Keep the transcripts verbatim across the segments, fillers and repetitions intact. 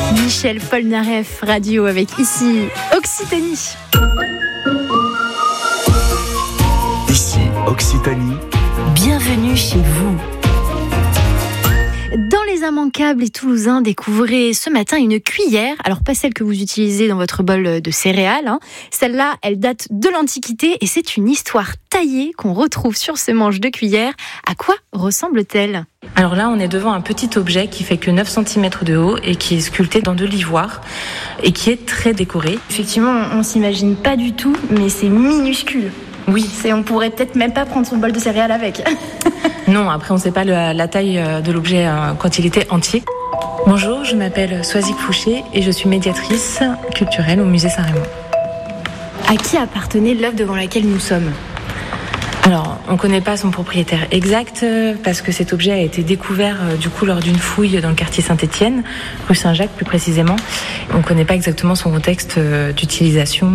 Michel Polnareff, radio avec ici Occitanie. Ici Occitanie. Bienvenue chez vous. Dans les immanquables et toulousains, découvrez ce matin une cuillère. Alors pas celle que vous utilisez dans votre bol de céréales. Hein. Celle-là, elle date de l'Antiquité et c'est une histoire taillée qu'on retrouve sur ce manche de cuillère. À quoi ressemble-t-elle ? Alors là, on est devant un petit objet qui fait que neuf centimètres de haut et qui est sculpté dans de l'ivoire et qui est très décoré. Effectivement, on s'imagine pas du tout, mais c'est minuscule. Oui, c'est, on pourrait peut-être même pas prendre son bol de céréales avec. Non, après on ne sait pas le, la taille de l'objet quand il était entier. Bonjour, je m'appelle Soisic Fouché et je suis médiatrice culturelle au musée Saint-Raymond. À qui appartenait l'œuvre devant laquelle nous sommes ? Alors, on ne connaît pas son propriétaire exact parce que cet objet a été découvert du coup lors d'une fouille dans le quartier Saint-Étienne, rue Saint-Jacques plus précisément. On ne connaît pas exactement son contexte d'utilisation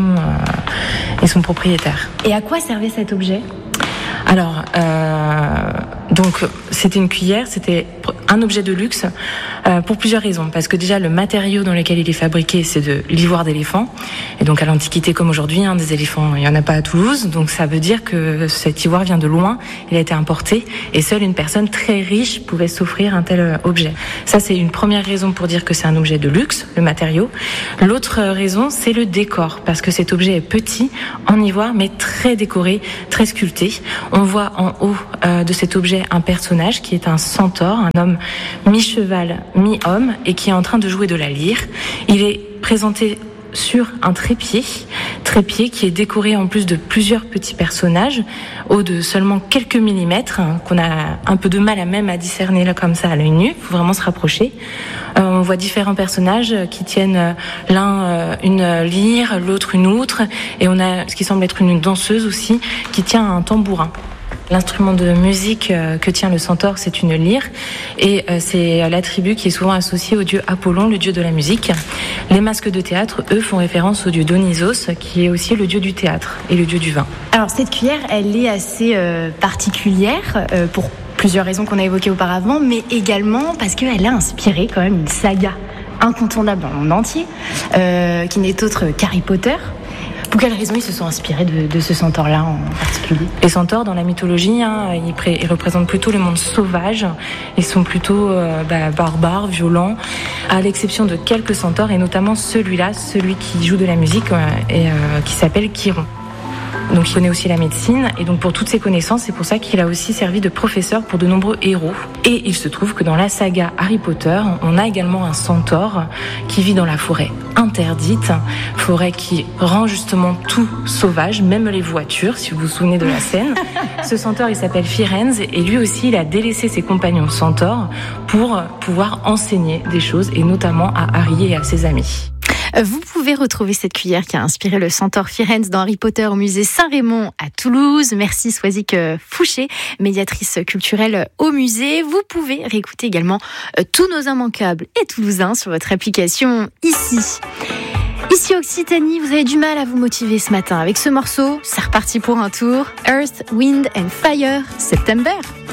et son propriétaire. Et à quoi servait cet objet ? Alors, euh, donc c'était une cuillère, c'était un objet de luxe euh, pour plusieurs raisons. Parce que déjà, le matériau dans lequel il est fabriqué, c'est de l'ivoire d'éléphant. Et donc à l'Antiquité comme aujourd'hui, hein, des éléphants, il n'y en a pas à Toulouse. Donc ça veut dire que cet ivoire vient de loin, il a été importé. Et seule une personne très riche pouvait s'offrir un tel objet. Ça, c'est une première raison pour dire que c'est un objet de luxe, le matériau. L'autre raison, c'est le décor. Parce que cet objet est petit, en ivoire, mais très décoré, très sculpté. On voit en haut euh, de cet objet un personnage qui est un centaure, un homme mi-cheval, mi-homme, et qui est en train de jouer de la lyre. Il est présenté sur un trépied, trépied qui est décoré en plus de plusieurs petits personnages, haut de seulement quelques millimètres, hein, qu'on a un peu de mal à même à discerner là comme ça à l'œil nu. Il faut vraiment se rapprocher. Euh, on voit différents personnages qui tiennent euh, l'un euh, une lyre, l'autre une outre, et on a ce qui semble être une danseuse aussi qui tient un tambourin. L'instrument de musique que tient le centaure, c'est une lyre et c'est l'attribut qui est souvent associé au dieu Apollon, le dieu de la musique. Les masques de théâtre, eux, font référence au dieu Dionysos, qui est aussi le dieu du théâtre et le dieu du vin. Alors cette cuillère, elle est assez euh, particulière euh, pour plusieurs raisons qu'on a évoquées auparavant, mais également parce qu'elle a inspiré quand même une saga incontournable dans le monde entier, euh, qui n'est autre qu'Harry Potter. Pour quelles raisons ils se sont inspirés de, de ce centaure-là en particulier ? Les centaures, dans la mythologie, hein, ils, pré- ils représentent plutôt le monde sauvage. Ils sont plutôt euh, bah, barbares, violents, à l'exception de quelques centaures, et notamment celui-là, celui qui joue de la musique euh, et euh, qui s'appelle Chiron. Donc il connaît aussi la médecine, et donc pour toutes ses connaissances, c'est pour ça qu'il a aussi servi de professeur pour de nombreux héros. Et il se trouve que dans la saga Harry Potter, on a également un centaure qui vit dans la forêt interdite, forêt qui rend justement tout sauvage, même les voitures, si vous vous souvenez de la scène. Ce centaure, il s'appelle Firenze, et lui aussi, il a délaissé ses compagnons centaures pour pouvoir enseigner des choses, et notamment à Harry et à ses amis. Vous pouvez retrouver cette cuillère qui a inspiré le centaure Firenze dans Harry Potter au musée Saint-Raymond à Toulouse. Merci Soisic Fouché, médiatrice culturelle au musée. Vous pouvez réécouter également tous nos immanquables et toulousains sur votre application ici. Ici Occitanie, vous avez du mal à vous motiver ce matin avec ce morceau. C'est reparti pour un tour. Earth, Wind and Fire, September.